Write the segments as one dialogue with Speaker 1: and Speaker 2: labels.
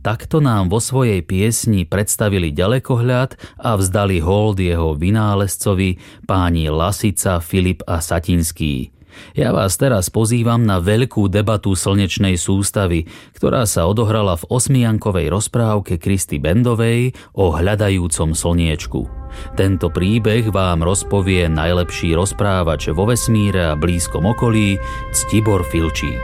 Speaker 1: takto nám vo svojej piesni predstavili ďalekohľad a vzdali hold jeho vynálezcovi páni Lasica, Filip a Satinský. Ja vás teraz pozývam na veľkú debatu slnečnej sústavy, ktorá sa odohrala v osmiankovej rozprávke Kristy Bendovej o hľadajúcom slniečku. Tento príbeh vám rozpovie najlepší rozprávač vo vesmíre a blízkom okolí, Ctibor Filčík.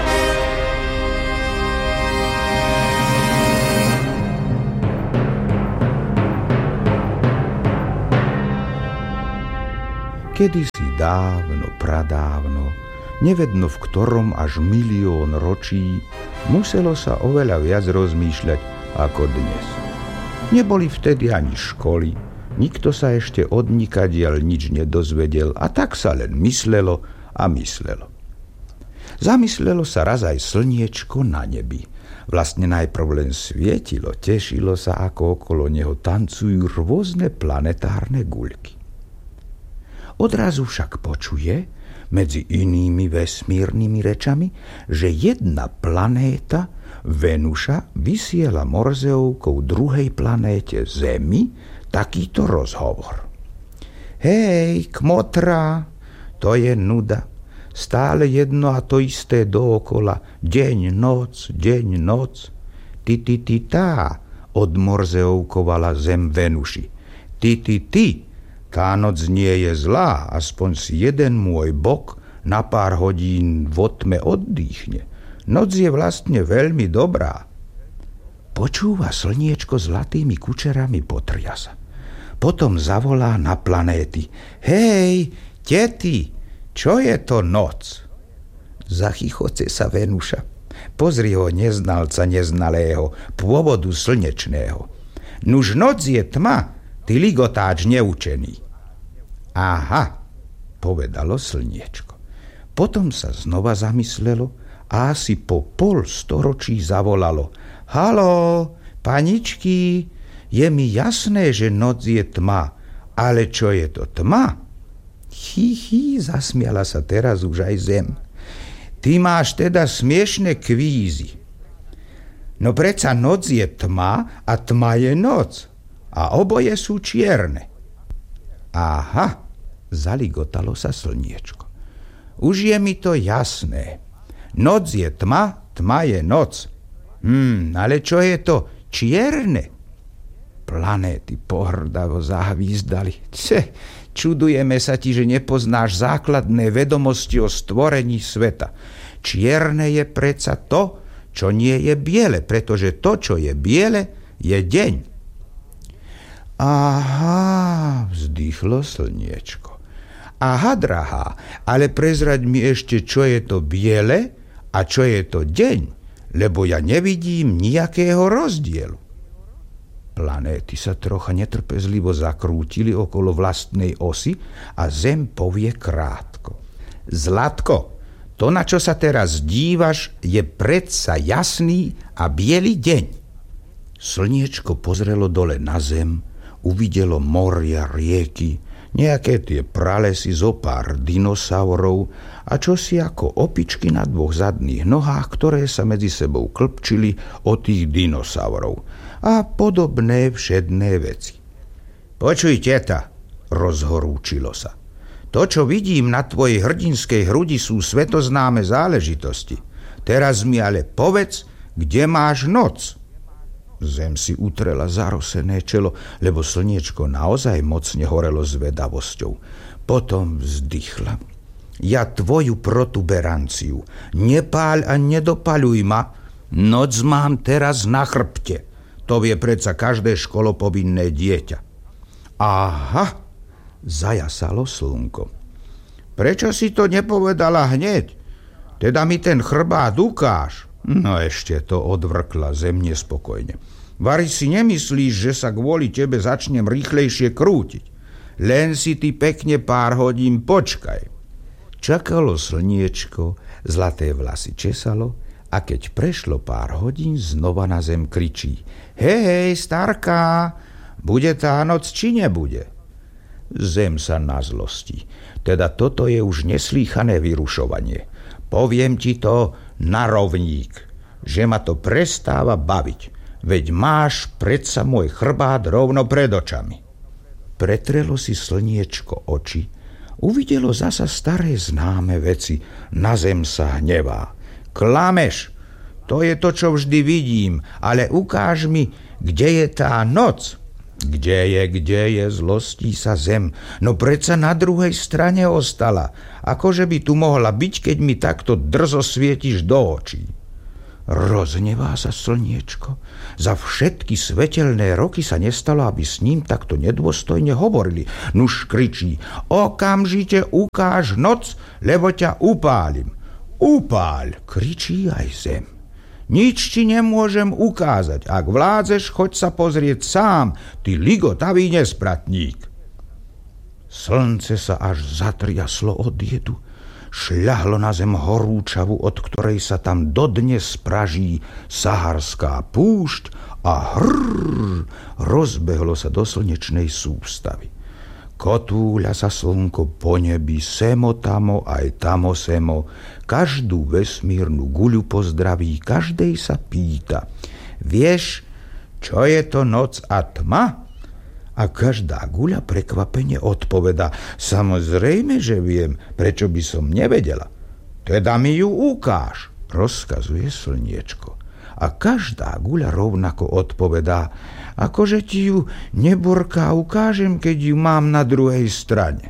Speaker 2: Kedysi dávno, pradávno, nevedno v ktorom až 1 000 000 ročí, muselo sa oveľa viac rozmýšľať ako dnes. Neboli vtedy ani školy, nikto sa ešte odnikadiaľ nič nedozvedel a tak sa len myslelo a myslelo. Zamyslelo sa raz aj slniečko na nebi. Vlastne najprv len svietilo, tešilo sa, ako okolo neho tancujú rôzne planetárne guľky. Odrazu však počuje, medzi inými vesmírnymi rečami, že jedna planéta, Venuša, vysiela morzeovkou druhej planéte Zemi takýto rozhovor. Hej, kmotra, to je nuda. Stále jedno a to isté dookola. Deň, noc, deň, noc. Ty, odmorzeovkovala Zem Venuši. Ty. Tá noc nie je zlá, aspoň si jeden môj bok na pár hodín v tme oddychne. Noc je vlastne veľmi dobrá. Počúva slniečko zlatými kučerami, potria sa. Potom zavolá na planéty. Hej, tety, čo je to noc? Zachychoce sa Venuša. Pozri ho neznalca neznalého, pôvodu slnečného. Nuž noc je tma, ty ligotáč neučený. Aha, povedalo slniečko. Potom sa znova zamyslelo a asi po 0,5 storočí zavolalo. Haló, paničky, je mi jasné, že noc je tma, ale čo je to tma? Zasmiala sa teraz už aj Zem. Ty máš teda smiešne kvízy. No predsa noc je tma a tma je noc. A oboje sú čierne. Aha, zaligotalo sa slniečko. Už je mi to jasné. Noc je tma, tma je noc. Ale čo je to čierne? Planéty pohrdavo zahvízdali. Čudujeme sa ti, že nepoznáš základné vedomosti o stvorení sveta. Čierne je predsa to, čo nie je biele, pretože to, čo je biele, je deň. Aha, vzdýchlo slniečko. Aha, drahá, ale prezraď mi ešte, čo je to biele a čo je to deň, lebo ja nevidím nejakého rozdielu. Planéty sa trocha netrpezlivo zakrútili okolo vlastnej osy a Zem povie krátko. Zlatko, to, na čo sa teraz dívaš, je predsa jasný a biely deň. Slniečko pozrelo dole na Zem, uvidelo moria, rieky, nejaké tie pralesy, zo pár dinosaurov a čosi ako opičky na 2 zadných nohách, ktoré sa medzi sebou klpčili o tých dinosaurov a podobné všedné veci. Počuj, teta, rozhorúčilo sa. To, čo vidím na tvojej hrdinskej hrudi, sú svetoznáme záležitosti. Teraz mi ale povedz, kde máš noc? Zem si utrela zarosené čelo, lebo slniečko naozaj mocne horelo zvedavosťou. Potom vzdychla. Ja tvoju protuberanciu. Nepáľ a nedopaľuj ma. Noc mám teraz na chrbte. To vie predsa každé školopovinné dieťa. Aha, zajasalo slnko. Prečo si to nepovedala hneď? Teda mi ten chrbát ukáž. No ešte to, odvrkla Zem nespokojne. Vari si nemyslíš, že sa kvôli tebe začnem rýchlejšie krútiť. Len si ty pekne pár hodín počkaj. Čakalo slniečko, zlaté vlasy česalo a keď prešlo pár hodín, znova na Zem kričí. Hej, starka, bude tá noc, či nebude? Zem sa nazlostí. Teda toto je už neslýchané vyrušovanie. Poviem ti to na rovník, že ma to prestáva baviť. veď máš predsa môj chrbát rovno pred očami. Pretrelo si slniečko oči, uvidelo zasa staré známe veci, na zem sa hnevá. Klameš, to je to, čo vždy vidím, ale ukáž mi, kde je tá noc? Kde je, zlostí sa zem, no predsa na druhej strane ostala. Akože by tu mohla byť, keď mi takto drzo svietiš do očí. Roznevá sa slniečko. Za všetky svetelné roky sa nestalo, aby s ním takto nedôstojne hovorili. Nuž kričí, okamžite ukáž noc, lebo ťa upálim. Upáľ, kričí aj zem. Nič ti nemôžem ukázať. Ak vládzeš, choď sa pozrieť sám, ty ligotavý nespratník. Slnce sa až zatriaslo od jedu. Šľahlo na zem horúčavu, od ktorej sa tam dodnes praží saharská púšť a rozbehlo sa do slnečnej sústavy. Kotúľa sa slnko po nebi, semo tamo aj tamo semo, každú vesmírnu guľu pozdraví, každej sa pýta, vieš, čo je to noc a tma? A každá guľa prekvapene odpovedá, samozrejme, že viem, prečo by som nevedela. Teda mi ju ukáž, rozkazuje slniečko. A každá guľa rovnako odpovedá, akože ti ju neborká ukážem, keď ju mám na druhej strane.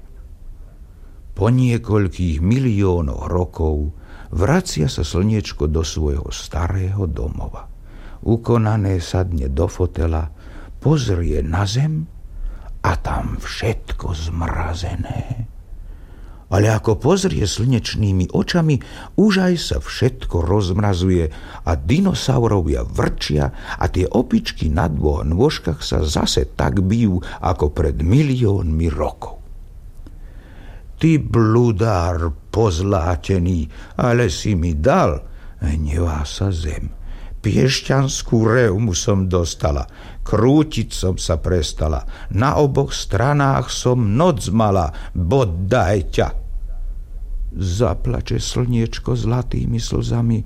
Speaker 2: Po niekoľkých miliónoch rokov vracia sa slniečko do svojho starého domova. Ukonané sadne do fotela, pozrie na zem a tam všetko zmrazené. Ale ako pozrie slnečnými očami, už aj sa všetko rozmrazuje a dinosaurovia vrčia a tie opičky na dvoch nôžkach sa zase tak bijú ako pred miliónmi rokov. Ty bludár pozlátený, ale si mi dal, hnevá sa zem. Piešťanskú reumu som dostala, krútiť som sa prestala, na oboch stranách som noc mala, bodaj ťa. Zaplače slniečko zlatými slzami.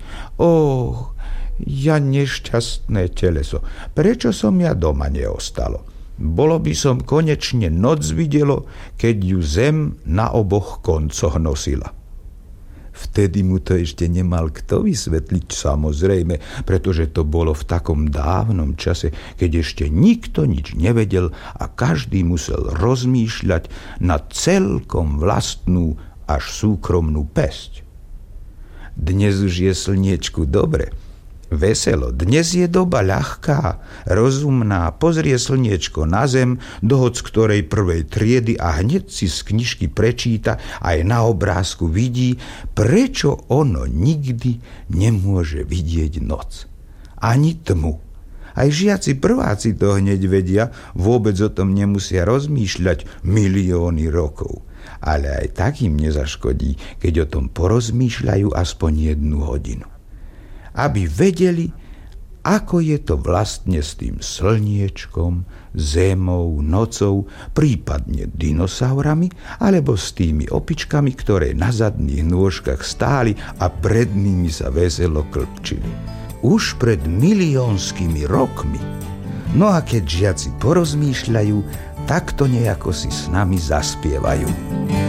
Speaker 2: Ja nešťastné teleso, prečo som ja doma neostalo? Bolo by som konečne noc videlo, keď ju zem na oboch koncoch nosila. Vtedy mu to ešte nemal kto vysvetliť, samozrejme, pretože to bolo v takom dávnom čase, keď ešte nikto nič nevedel a každý musel rozmýšľať na celkom vlastnú až súkromnú pesť. Dnes už je slniečku dobre, veselo, dnes je doba ľahká, rozumná, pozrie slniečko na zem, do hoc ktorej prvej triedy a hneď si z knižky prečíta, aj na obrázku vidí, prečo ono nikdy nemôže vidieť noc. Ani tmu. Aj žiaci prváci to hneď vedia, vôbec o tom nemusia rozmýšľať milióny rokov. Ale aj tak im nezaškodí, keď o tom porozmýšľajú aspoň 1 hodinu. Aby vedeli, ako je to vlastne s tým slniečkom, zemou, nocou, prípadne dinosaurami, alebo s tými opičkami, ktoré na zadných nôžkach stáli a pred nimi sa veselo klpčili. Už pred miliónskymi rokmi. No a keď žiaci porozmýšľajú, tak to nejako si s nami zaspievajú.